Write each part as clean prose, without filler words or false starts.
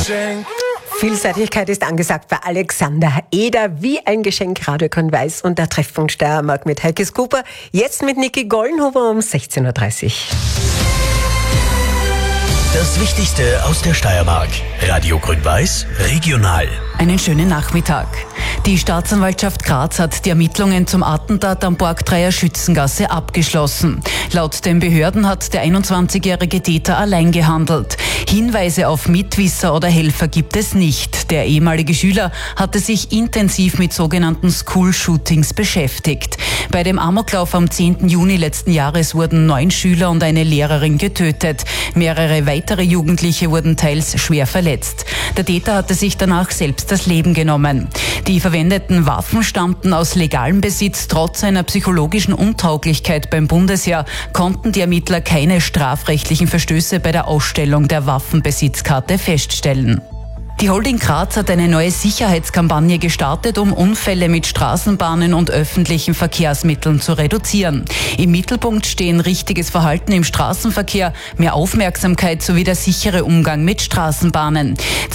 Vielseitigkeit ist angesagt bei Alexander Eder, wie ein Geschenk. Radio Grün-Weiß und der Treffpunkt Steiermark mit Heike Cooper. Jetzt mit Niki Gollenhuber um 16.30 Uhr. Das Wichtigste aus der Steiermark. Radio Grün-Weiß, regional. Einen schönen Nachmittag. Die Staatsanwaltschaft Graz hat die Ermittlungen zum Attentat am Borgtreier Schützengasse abgeschlossen. Laut den Behörden hat der 21-jährige Täter allein gehandelt. Hinweise auf Mitwisser oder Helfer gibt es nicht. Der ehemalige Schüler hatte sich intensiv mit sogenannten School-Shootings beschäftigt. Bei dem Amoklauf am 10. Juni letzten Jahres wurden 9 Schüler und eine Lehrerin getötet. Mehrere weitere Jugendliche wurden teils schwer verletzt. Der Täter hatte sich danach selbst das Leben genommen. Die verwendeten Waffen stammten aus legalem Besitz. Trotz einer psychologischen Untauglichkeit beim Bundesheer konnten die Ermittler keine strafrechtlichen Verstöße bei der Ausstellung der Waffenbesitzkarte feststellen. Die Holding Graz hat eine neue Sicherheitskampagne gestartet, um Unfälle mit Straßenbahnen und öffentlichen Verkehrsmitteln zu reduzieren. Im Mittelpunkt stehen richtiges Verhalten im Straßenverkehr, mehr Aufmerksamkeit sowie der sichere Umgang mit Straßenbahnen.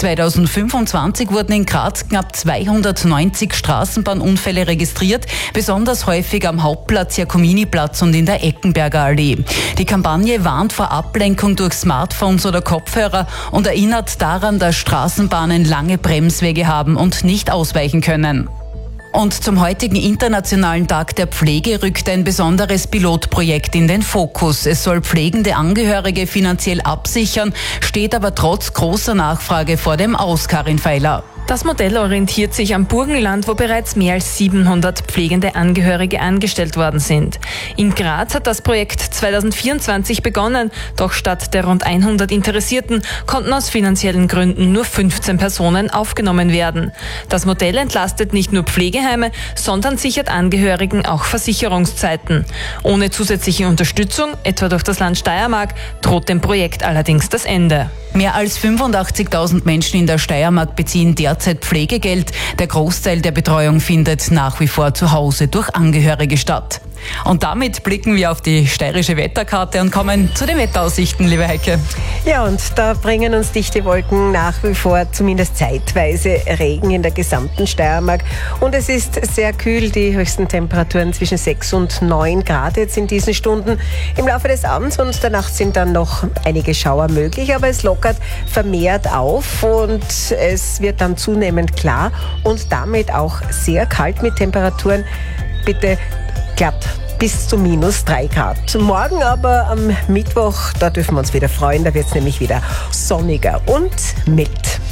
2025 wurden in Graz knapp 290 Straßenbahnunfälle registriert, besonders häufig am Hauptplatz, Jakominiplatz und in der Eckenberger Allee. Die Kampagne warnt vor Ablenkung durch Smartphones oder Kopfhörer und erinnert daran, dass Straßenbahnen lange Bremswege haben und nicht ausweichen können. Und zum heutigen Internationalen Tag der Pflege rückt ein besonderes Pilotprojekt in den Fokus. Es soll pflegende Angehörige finanziell absichern, steht aber trotz großer Nachfrage vor dem Aus, Karin Feiler. Das Modell orientiert sich am Burgenland, wo bereits mehr als 700 pflegende Angehörige angestellt worden sind. In Graz hat das Projekt 2024 begonnen, doch statt der rund 100 Interessierten konnten aus finanziellen Gründen nur 15 Personen aufgenommen werden. Das Modell entlastet nicht nur Pflegeheime, sondern sichert Angehörigen auch Versicherungszeiten. Ohne zusätzliche Unterstützung, etwa durch das Land Steiermark, droht dem Projekt allerdings das Ende. Mehr als 85.000 Menschen in der Steiermark beziehen derzeit Pflegegeld. Der Großteil der Betreuung findet nach wie vor zu Hause durch Angehörige statt. Und damit blicken wir auf die steirische Wetterkarte und kommen zu den Wetteraussichten, liebe Heike. Ja, und da bringen uns dichte Wolken nach wie vor zumindest zeitweise Regen in der gesamten Steiermark. Und es ist sehr kühl, die höchsten Temperaturen zwischen 6 und 9 Grad jetzt in diesen Stunden. Im Laufe des Abends und der Nacht sind dann noch einige Schauer möglich, aber es lockert vermehrt auf und es wird dann zunehmend klar und damit auch sehr kalt mit Temperaturen. Bitte glatt bis zu -3 Grad. Morgen aber am Mittwoch, da dürfen wir uns wieder freuen, da wird es nämlich wieder sonniger und mild.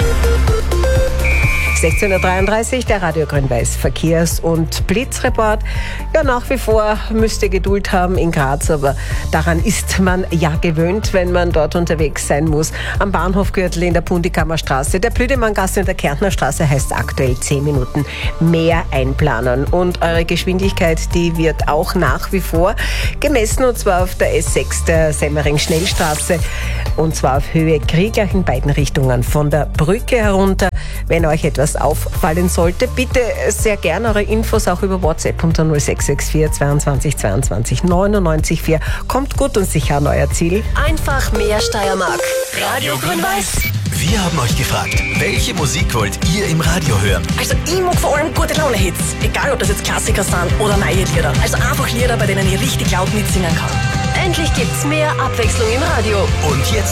16.33 Uhr, der Radio Grün-Weiß Verkehrs- und Blitzreport. Ja, nach wie vor müsst ihr Geduld haben in Graz, aber daran ist man ja gewöhnt, wenn man dort unterwegs sein muss. Am Bahnhofgürtel in der Pundikammerstraße, der Blüdemanngasse und der Kärntnerstraße heißt aktuell 10 Minuten mehr einplanen. Und eure Geschwindigkeit, die wird auch nach wie vor gemessen, und zwar auf der S6 der Semmering-Schnellstraße, und zwar auf Höhe Kriegach in beiden Richtungen von der Brücke herunter. Wenn euch etwas auffallen sollte, bitte sehr gerne eure Infos auch über WhatsApp unter 0664 22 22 99 4. Kommt gut und sicher an euer Ziel. Einfach mehr Steiermark. Radio Grün-Weiß. Wir haben euch gefragt, welche Musik wollt ihr im Radio hören? Also ich mag vor allem gute Laune-Hits. Egal, ob das jetzt Klassiker sind oder neue Lieder. Also einfach Lieder, bei denen ich richtig laut mitsingen kann. Endlich gibt's mehr Abwechslung im Radio. Und jetzt